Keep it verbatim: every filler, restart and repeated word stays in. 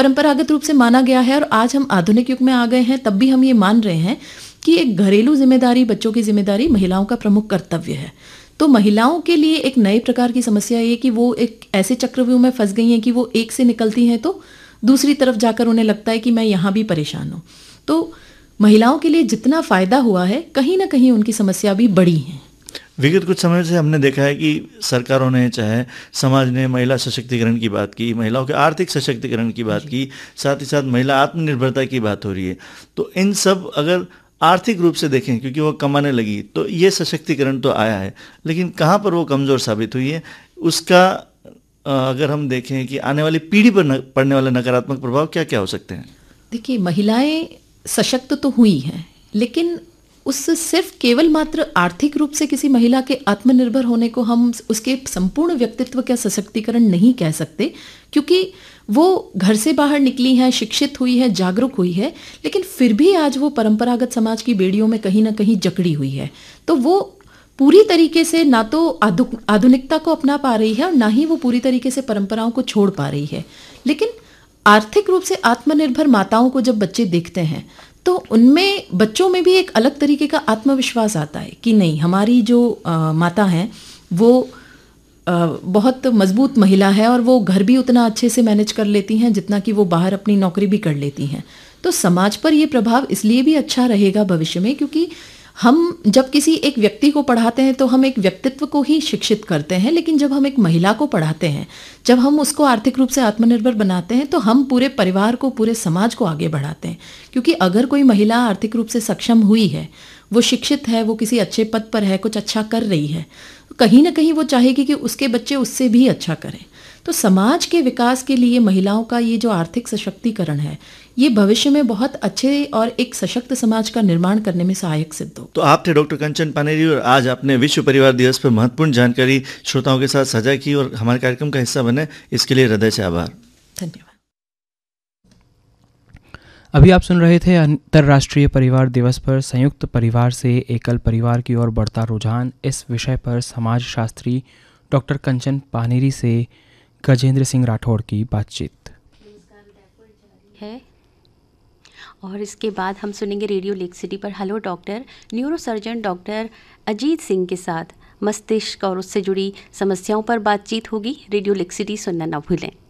परंपरागत रूप से माना गया है, और आज हम आधुनिक युग में आ गए हैं तब भी हम ये मान रहे हैं कि एक घरेलू जिम्मेदारी, बच्चों की जिम्मेदारी महिलाओं का प्रमुख कर्तव्य है। तो महिलाओं के लिए एक नए प्रकार की समस्या ये कि वो एक ऐसे चक्रव्यूह में फंस गई हैं कि वो एक से निकलती हैं तो दूसरी तरफ जाकर उन्हें लगता है कि मैं यहाँ भी परेशान हूँ। तो महिलाओं के लिए जितना फ़ायदा हुआ है, कहीं ना कहीं उनकी समस्या भी बढ़ी है। विगत कुछ समय से हमने देखा है कि सरकारों ने, चाहे समाज ने महिला सशक्तिकरण की बात की, महिलाओं के आर्थिक सशक्तिकरण की बात की, साथ ही साथ महिला आत्मनिर्भरता की बात हो रही है। तो इन सब अगर आर्थिक रूप से देखें, क्योंकि वो कमाने लगी, तो ये सशक्तिकरण तो आया है, लेकिन कहाँ पर वो कमज़ोर साबित हुई है, उसका अगर हम देखें कि आने वाली पीढ़ी पर न, पड़ने वाले नकारात्मक प्रभाव क्या क्या हो सकते हैं। देखिए, महिलाएं सशक्त तो हुई हैं, लेकिन उससे सिर्फ केवल मात्र आर्थिक रूप से किसी महिला के आत्मनिर्भर होने को हम उसके संपूर्ण व्यक्तित्व का सशक्तिकरण नहीं कह सकते, क्योंकि वो घर से बाहर निकली है, शिक्षित हुई है, जागरूक हुई है, लेकिन फिर भी आज वो परंपरागत समाज की बेड़ियों में कहीं ना कहीं जकड़ी हुई है। तो वो पूरी तरीके से ना तो आधुनिकता को अपना पा रही है और ना ही वो पूरी तरीके से परंपराओं को छोड़ पा रही है। लेकिन आर्थिक रूप से आत्मनिर्भर माताओं को जब बच्चे देखते हैं तो उनमें, बच्चों में भी एक अलग तरीके का आत्मविश्वास आता है कि नहीं, हमारी जो आ, माता हैं वो आ, बहुत मजबूत महिला है और वो घर भी उतना अच्छे से मैनेज कर लेती हैं जितना कि वो बाहर अपनी नौकरी भी कर लेती हैं। तो समाज पर ये प्रभाव इसलिए भी अच्छा रहेगा भविष्य में, क्योंकि हम जब किसी एक व्यक्ति को पढ़ाते हैं तो हम एक व्यक्तित्व को ही शिक्षित करते हैं, लेकिन जब हम एक महिला को पढ़ाते हैं, जब हम उसको आर्थिक रूप से आत्मनिर्भर बनाते हैं, तो हम पूरे परिवार को, पूरे समाज को आगे बढ़ाते हैं। क्योंकि अगर कोई महिला आर्थिक रूप से सक्षम हुई है, वो शिक्षित है, वो किसी अच्छे पद पर है, कुछ अच्छा कर रही है, तो कहीं ना कहीं वो चाहेगी कि उसके बच्चे उससे भी अच्छा करें। तो समाज के विकास के लिए महिलाओं का ये जो आर्थिक सशक्तिकरण है, ये भविष्य में बहुत अच्छे और एक सशक्त समाज का निर्माण करने में सहायक सिद्ध हो। तो आप थे डॉक्टर कंचन पानेरी, और आज आपने विश्व परिवार दिवस पर महत्वपूर्ण जानकारी श्रोताओं के साथ साझा की और हमारे कार्यक्रम का हिस्सा बने, इसके लिए हृदय से आभार। धन्यवाद। अभी आप सुन रहे थे अंतर्राष्ट्रीय परिवार दिवस पर संयुक्त परिवार से एकल परिवार की ओर बढ़ता रुझान, इस विषय पर समाजशास्त्री डॉक्टर कंचन पानेरी से गजेंद्र सिंह राठौड़ की बातचीत है। और इसके बाद हम सुनेंगे रेडियो लेक्सिटी पर hello doctor, neurosurgeon doctor Ajit Singh के साथ मस्तिष्क और उससे जुड़ी समस्याओं पर बातचीत होगी। रेडियो लेक्सिटी सुनना ना भूलें।